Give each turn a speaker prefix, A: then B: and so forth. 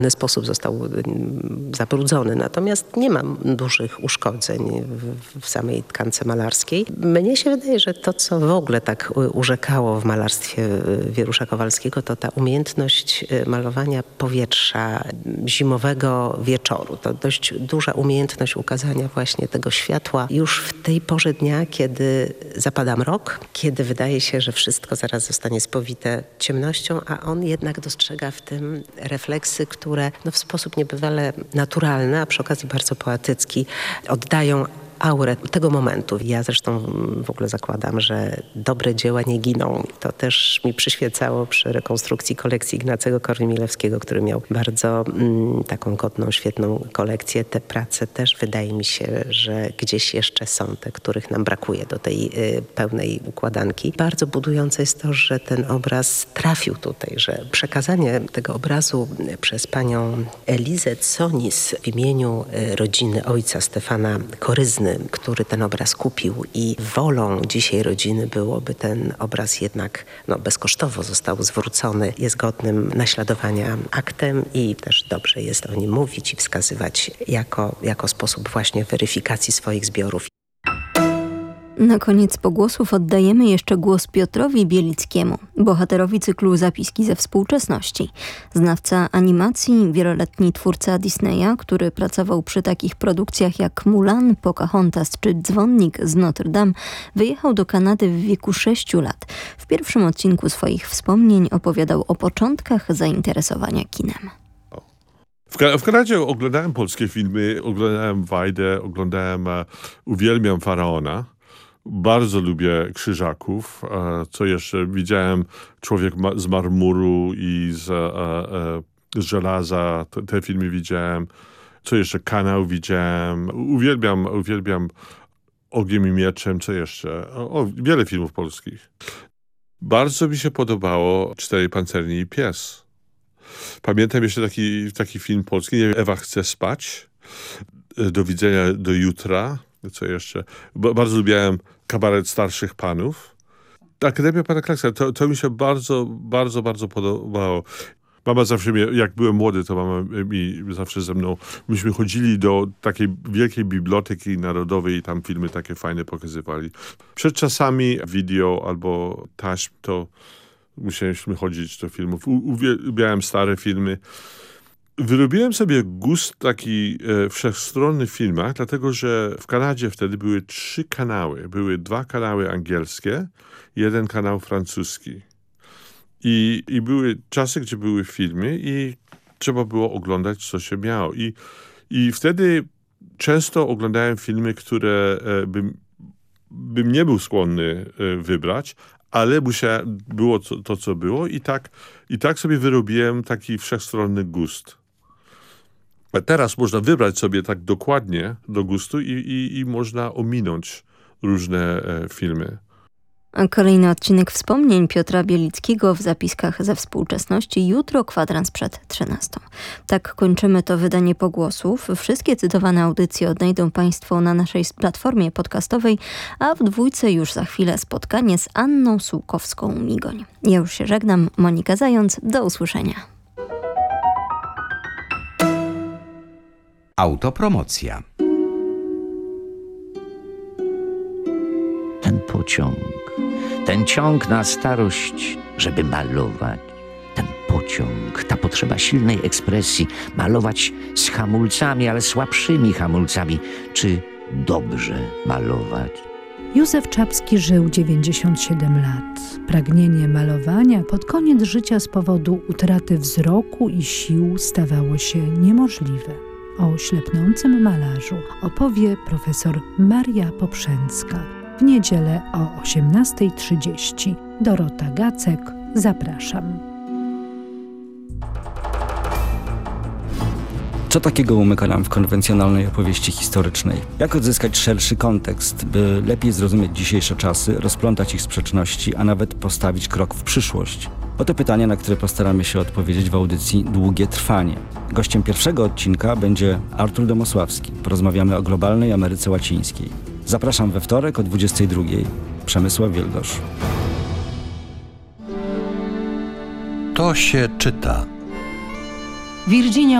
A: sposób został zabrudzony, natomiast nie mam dużych uszkodzeń w samej tkance malarskiej. Mnie się wydaje, że to, co w ogóle tak urzekało w malarstwie Wierusza Kowalskiego, to ta umiejętność malowania powietrza, zimowego wieczoru. To dość duża umiejętność ukazania właśnie tego światła już w tej porze dnia, kiedy zapada mrok, kiedy wydaje się, że wszystko zaraz zostanie spowite ciemnością, a on jednak dostrzega w tym refleksy, które w sposób niebywale naturalny, a przy okazji bardzo poetycki oddają aurę tego momentu. Ja zresztą w ogóle zakładam, że dobre dzieła nie giną. To też mi przyświecało przy rekonstrukcji kolekcji Ignacego Korwin-Milewskiego, który miał bardzo taką godną, świetną kolekcję. Te prace też wydaje mi się, że gdzieś jeszcze są te, których nam brakuje do tej pełnej układanki. Bardzo budujące jest to, że ten obraz trafił tutaj, że przekazanie tego obrazu przez panią Elizę Conis w imieniu rodziny ojca Stefana Koryzny, który ten obraz kupił i wolą dzisiaj rodziny byłoby ten obraz jednak bezkosztowo został zwrócony, jest godnym naśladowania aktem i też dobrze jest o nim mówić i wskazywać jako sposób właśnie weryfikacji swoich zbiorów.
B: Na koniec pogłosów oddajemy jeszcze głos Piotrowi Bielickiemu, bohaterowi cyklu Zapiski ze współczesności. Znawca animacji, wieloletni twórca Disneya, który pracował przy takich produkcjach jak Mulan, Pocahontas czy Dzwonnik z Notre Dame, wyjechał do Kanady w wieku 6 lat. W pierwszym odcinku swoich wspomnień opowiadał o początkach zainteresowania kinem.
C: W Kanadzie oglądałem polskie filmy, oglądałem Wajdę, uwielbiam Faraona. Bardzo lubię Krzyżaków. Co jeszcze? Widziałem Człowiek z marmuru i z żelaza. Te filmy widziałem. Co jeszcze? Kanał widziałem. Uwielbiam Ogniem i mieczem. Co jeszcze? Wiele filmów polskich. Bardzo mi się podobało Czterej pancerni i pies. Pamiętam jeszcze taki film polski, nie wiem, Ewa chce spać. Do widzenia do jutra. Co jeszcze? Bardzo lubiłem Kabaret starszych panów. Akademia Pana Kleksa, to mi się bardzo, bardzo, bardzo podobało. Mama zawsze jak byłem młody, to mama mi zawsze ze mną, myśmy chodzili do takiej wielkiej biblioteki narodowej i tam filmy takie fajne pokazywali. Przed czasami wideo albo taśm, to musieliśmy chodzić do filmów. Uwielbiałem stare filmy. Wyrobiłem sobie gust taki wszechstronny w filmach, dlatego że w Kanadzie wtedy były 3 kanały. Były 2 kanały angielskie, 1 kanał francuski. I były czasy, gdzie były filmy i trzeba było oglądać, co się miało. I wtedy często oglądałem filmy, które bym nie był skłonny wybrać, ale było to, co było i tak sobie wyrobiłem taki wszechstronny gust. A teraz można wybrać sobie tak dokładnie do gustu i można ominąć różne filmy.
B: Kolejny odcinek wspomnień Piotra Bielickiego w Zapiskach ze współczesności jutro, kwadrans przed 13. Tak kończymy to wydanie Pogłosów. Wszystkie cytowane audycje odnajdą Państwo na naszej platformie podcastowej, a w Dwójce już za chwilę spotkanie z Anną Sułkowską-Migoń. Ja już się żegnam, Monika Zając, do usłyszenia.
D: Autopromocja. Ten ciąg na starość, żeby malować. Ten pociąg, ta potrzeba silnej ekspresji. Malować z hamulcami, ale słabszymi hamulcami. Czy dobrze malować?
E: Józef Czapski żył 97 lat. Pragnienie malowania pod koniec życia z powodu utraty wzroku i sił stawało się niemożliwe. O ślepnącym malarzu opowie profesor Maria Poprzęcka. W niedzielę o 18:30. Dorota Gacek, zapraszam.
F: Co takiego umyka nam w konwencjonalnej opowieści historycznej? Jak odzyskać szerszy kontekst, by lepiej zrozumieć dzisiejsze czasy, rozplątać ich sprzeczności, a nawet postawić krok w przyszłość? Oto pytania, na które postaramy się odpowiedzieć w audycji Długie Trwanie. Gościem pierwszego odcinka będzie Artur Domosławski. Porozmawiamy o globalnej Ameryce Łacińskiej. Zapraszam we wtorek o 22:00. Przemysław Wielgosz.
G: To się czyta. Virginia